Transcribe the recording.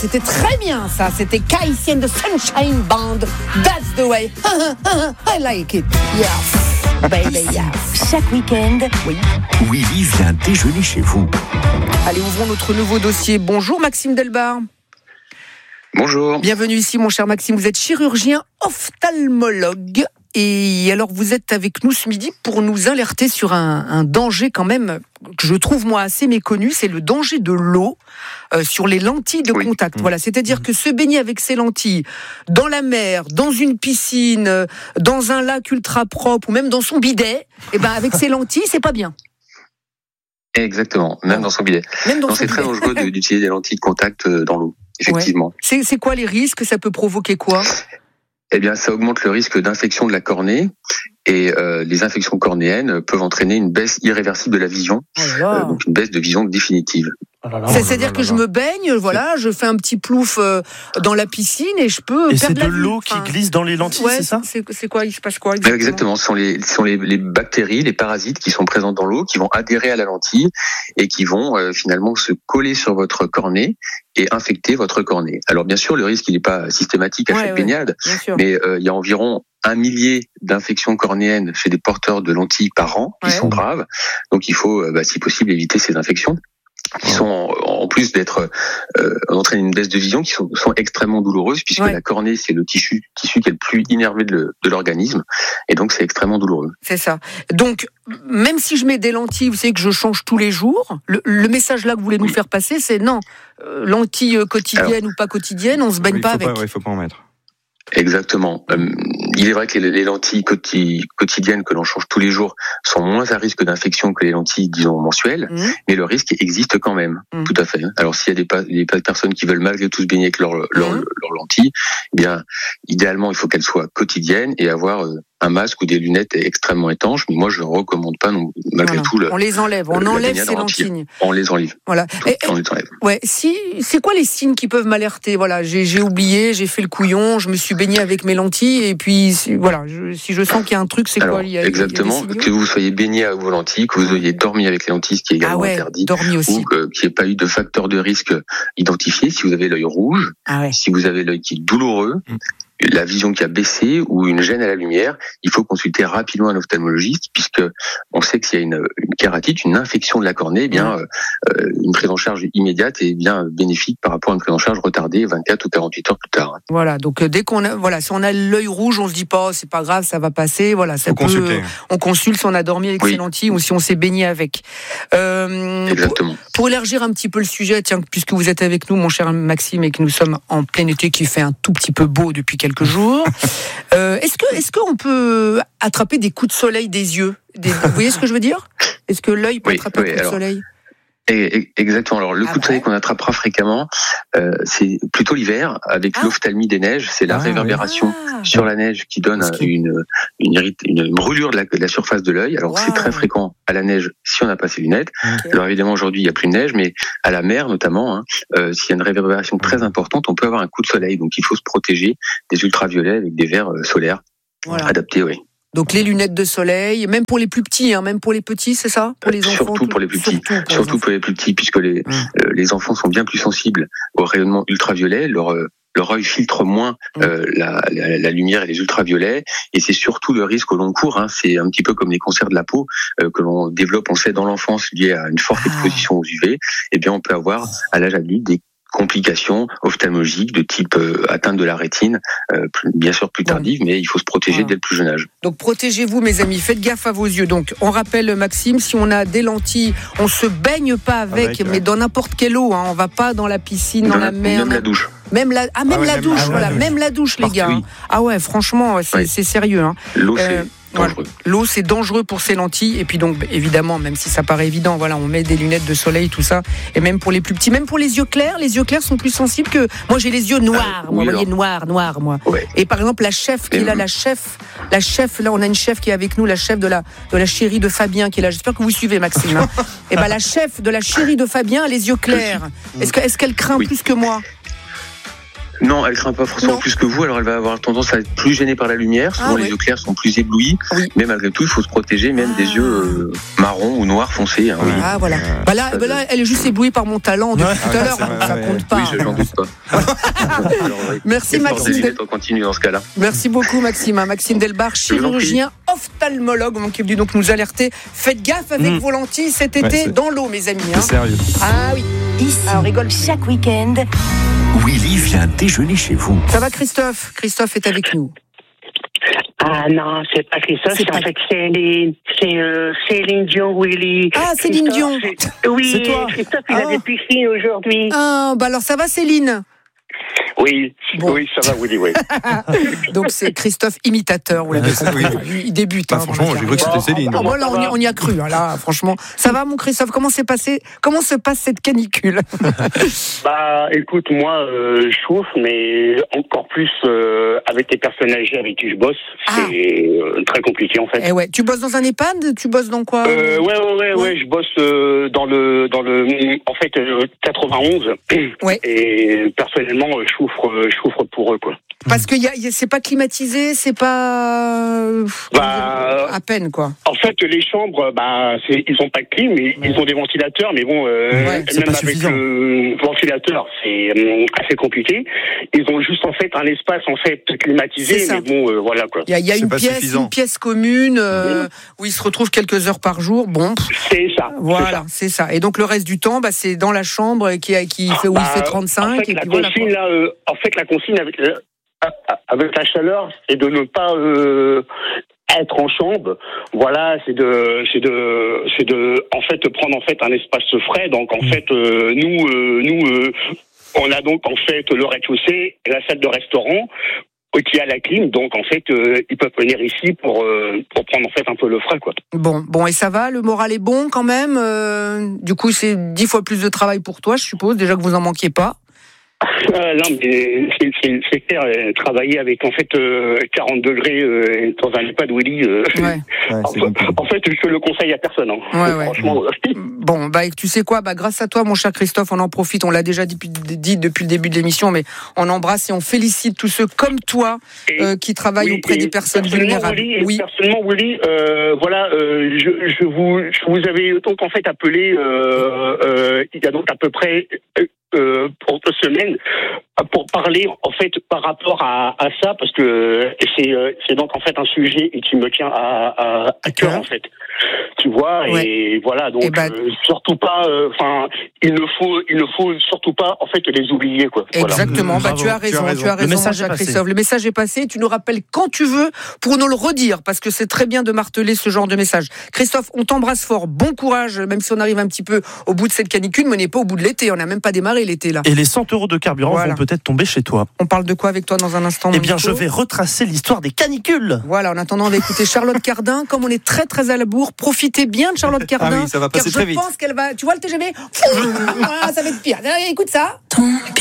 c'était très bien ça. C'était Casey and the Sunshine Band. That's the way. I like it. Yes, baby, yes. Chaque week-end, Willy vient déjeuner chez vous. Allez, ouvrons notre nouveau dossier. Bonjour Maxime Delbar. Bonjour. Bienvenue ici mon cher Maxime. Vous êtes chirurgien ophtalmologue. Et alors vous êtes avec nous ce midi pour nous alerter sur un danger quand même que je trouve moi assez méconnu, c'est le danger de l'eau sur les lentilles de contact. Voilà, c'est-à-dire que se baigner avec ses lentilles dans la mer, dans une piscine, dans un lac ultra propre ou même dans son bidet, et ben avec ses lentilles, c'est pas bien. Exactement, même dans son bidet. C'est très dangereux d'utiliser des lentilles de contact dans l'eau, effectivement. Ouais. C'est quoi les risques ? Ça peut provoquer quoi ? Eh bien, ça augmente le risque d'infection de la cornée et les infections cornéennes peuvent entraîner une baisse irréversible de la vision, donc une baisse de vision définitive. C'est-à-dire que je me baigne, voilà, je fais un petit plouf dans la piscine et je peux perdre la vue. Et c'est de l'eau qui glisse dans les lentilles, c'est ça ? C'est quoi ? Il se passe quoi Exactement, ce sont les bactéries, les parasites qui sont présents dans l'eau, qui vont adhérer à la lentille et qui vont finalement se coller sur votre cornée et infecter votre cornée. Alors bien sûr, le risque il n'est pas systématique à chaque baignade, mais il y a environ 1 millier d'infections cornéennes chez des porteurs de lentilles par an qui sont graves. Donc il faut, si possible, éviter ces infections qui sont en plus d'être d'entraîner une baisse de vision, qui sont extrêmement douloureuses puisque la cornée c'est le tissu qui est le plus innervé de l'organisme et donc c'est extrêmement douloureux. C'est ça. Donc même si je mets des lentilles, vous savez que je change tous les jours, le message là que vous voulez nous faire passer, c'est non, lentilles quotidiennes ou pas quotidiennes, on se baigne pas avec. Il faut pas en mettre. Exactement. Il est vrai que les lentilles quotidiennes que l'on change tous les jours sont moins à risque d'infection que les lentilles, disons, mensuelles, mais le risque existe quand même, tout à fait. Alors s'il y a des personnes qui veulent malgré tout se baigner avec leurs lentilles, eh bien, idéalement, il faut qu'elles soient quotidiennes et avoir un masque ou des lunettes extrêmement étanches, mais moi je recommande pas malgré tout on les enlève, on enlève ces lentilles. On les enlève. Voilà. On les enlève. Ouais, c'est quoi les signes qui peuvent m'alerter ? Voilà, j'ai oublié, j'ai fait le couillon, je me suis baigné avec mes lentilles et puis voilà, si je sens qu'il y a un truc, c'est alors, quoi ? Exactement, que vous soyez baigné à vos lentilles, que vous ayez dormi avec les lentilles, ce qui est également interdit, dormi aussi. ou qu'il n'y ait pas eu de facteur de risque identifié, si vous avez l'œil rouge, si vous avez l'œil qui est douloureux, la vision qui a baissé ou une gêne à la lumière, il faut consulter rapidement un ophtalmologiste puisque on sait que s'il y a une kératite, une infection de la cornée, une prise en charge immédiate est bien bénéfique par rapport à une prise en charge retardée 24 ou 48 heures plus tard. Voilà, donc dès qu'on a, si on a l'œil rouge, on se dit pas, c'est pas grave, ça va passer. Voilà, ça peut. On consulte si on a dormi avec ses lentilles ou si on s'est baigné avec. Exactement. Pour élargir un petit peu le sujet, tiens, puisque vous êtes avec nous, mon cher Maxime, et que nous sommes en plein été, qui fait un tout petit peu beau depuis quelques jours. Est-ce qu'on peut attraper des coups de soleil des yeux ? Vous voyez ce que je veux dire ? Est-ce que l'œil peut attraper un coup de soleil ? Exactement. Alors le coup de soleil qu'on attrapera fréquemment, c'est plutôt l'hiver avec l'ophtalmie des neiges. C'est la réverbération sur la neige qui donne une brûlure de la surface de l'œil. Alors c'est très fréquent à la neige si on n'a pas ses lunettes. Alors évidemment aujourd'hui il n'y a plus de neige, mais à la mer notamment, s'il y a une réverbération très importante, on peut avoir un coup de soleil. Donc il faut se protéger des ultraviolets avec des verres solaires adaptés. Donc les lunettes de soleil, même pour les plus petits, même pour les petits, c'est ça ? Pour les enfants, surtout pour les plus petits. Surtout pour les plus petits, puisque les enfants sont bien plus sensibles au rayonnement ultraviolet. Leur œil filtre moins la lumière et les ultraviolets, et c'est surtout le risque au long cours. C'est un petit peu comme les cancers de la peau que l'on développe, on sait, dans l'enfance liés à une forte exposition aux UV. Eh bien, on peut avoir à l'âge adulte des complications ophtalmologiques de type atteinte de la rétine, bien sûr plus tardive, mais il faut se protéger dès le plus jeune âge. Donc protégez-vous mes amis, faites gaffe à vos yeux. Donc on rappelle Maxime, si on a des lentilles, on se baigne pas avec mais dans n'importe quelle eau, on va pas dans la piscine, dans la mer. Même la douche. Même la douche les gars. Oui. Ah ouais, franchement, c'est sérieux. L'eau c'est dangereux. L'eau c'est dangereux pour ces lentilles et puis donc évidemment, même si ça paraît évident, on met des lunettes de soleil, tout ça, et même pour les plus petits, même pour les yeux clairs sont plus sensibles que moi. J'ai les yeux noirs, vous voyez, noirs moi. Ouais. Et par exemple la chef qui est là, la chef là, on a une chef qui est avec nous, la chef de la chérie de Fabien qui est là. J'espère que vous suivez Maxime. Et la chef de la chérie de Fabien a les yeux clairs. Est-ce qu'elle craint plus que moi? Non, elle craint pas forcément plus que vous. Alors elle va avoir tendance à être plus gênée par la lumière. Souvent les yeux clairs sont plus éblouis. Oui. Mais malgré tout, il faut se protéger même des yeux marrons ou noirs foncés. Hein, oui. Ah voilà. Là, elle est juste éblouie par mon talent depuis tout à l'heure. Ça compte pas. Oui, je n'en doute pas. Alors, merci Maxime. On continue dans ce cas-là. Merci beaucoup Maxime. Maxime Delbar, chirurgien ophtalmologue, qui est venu donc nous alerter. Faites gaffe avec vos lentilles cet été dans l'eau, mes amis. C'est sérieux. Ah oui. Ici, on rigole chaque week-end. Willy vient déjeuner chez vous. Ça va Christophe? Christophe est avec nous. Ah non, c'est pas Christophe, c'est en fait Céline. C'est Céline Dion, Willy. Ah, Céline Dion. Oui, c'est toi. Christophe, il a des piscines aujourd'hui. Ah, alors ça va Céline? Oui, oui, ça va, Willy, oui. Donc c'est Christophe imitateur, vous l'avez compris. Il débute. Franchement, j'ai cru que c'était Céline. Là, on y a cru. Là, franchement, ça va, mon Christophe? Comment se passe cette canicule? Écoute, moi, je chauffe, mais encore plus avec les personnes âgées avec qui je bosse. C'est très compliqué, en fait. Eh ouais. Tu bosses dans un EHPAD? Tu bosses dans quoi? Ouais. Je bosse dans le, en fait, 91. Ouais. Et personnellement, je souffre pour eux, quoi. Parce que c'est pas climatisé, c'est pas à peine, quoi. En fait, les chambres, ils ont pas de clim, mais ils ont des ventilateurs, mais bon, même avec le ventilateur, c'est assez compliqué. Ils ont juste en fait un espace en fait climatisé, mais bon, voilà quoi. Il y a une pièce commune où ils se retrouvent quelques heures par jour. Bon, c'est ça. Voilà, c'est ça. Et donc le reste du temps, c'est dans la chambre qui fait où il fait 35. En fait, la consigne avec la chaleur, c'est de ne pas être en chambre. Voilà, c'est de en fait prendre en fait un espace frais. Donc en fait, nous, on a donc en fait le rez-de-chaussée et la salle de restaurant qui a la clim. Donc en fait, ils peuvent venir ici pour prendre en fait un peu le frais, quoi. Bon, et ça va, le moral est bon quand même. Du coup, c'est 10 fois plus de travail pour toi, je suppose. Déjà que vous en manquiez pas. Non, mais c'est clair, travailler avec en fait 40 degrés dans un EHPAD, Willy. En fait, je le conseille à personne. Franchement. Bon, tu sais quoi, grâce à toi, mon cher Christophe, on en profite. On l'a déjà dit depuis le début de l'émission, mais on embrasse et on félicite tous ceux comme toi qui travaillent auprès des personnes vulnérables. Personnellement, Willy, je vous avais donc en fait appelé il y a donc à peu près pour 2 semaines pour parler en fait par rapport à ça, parce que c'est donc en fait un sujet qui me tient à cœur en fait, tu vois. Et voilà, donc surtout pas il ne faut surtout pas en fait les oublier, quoi. Exactement. Tu as raison. Le message est passé. Christophe, le message est passé. Tu nous rappelles quand tu veux pour nous le redire, parce que c'est très bien de marteler ce genre de message. Christophe, on t'embrasse fort, bon courage, même si on arrive un petit peu au bout de cette canicule, mais on n'est pas au bout de l'été, on n'a même pas démarré l'été là. Et les 100 € de carburant vont peut-être tomber chez toi. On parle de quoi avec toi dans un instant? Eh bien, je vais retracer l'histoire des canicules. Voilà, en attendant, on va écouter Charlotte Cardin. Comme on est très très à la bourre, profitez bien de Charlotte Cardin. Ah oui, ça va passer très vite. Je pense qu'elle va... Tu vois le TGV? Ça va être pire. Écoute ça. Ton